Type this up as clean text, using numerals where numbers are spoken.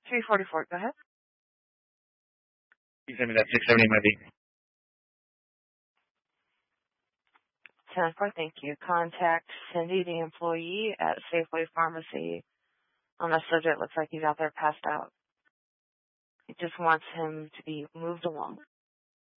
344. Go ahead. You send me that 670 maybe. 10-4, thank you. Contact Cindy, the employee at Safeway Pharmacy. On the subject, looks like he's out there passed out. He just wants him to be moved along.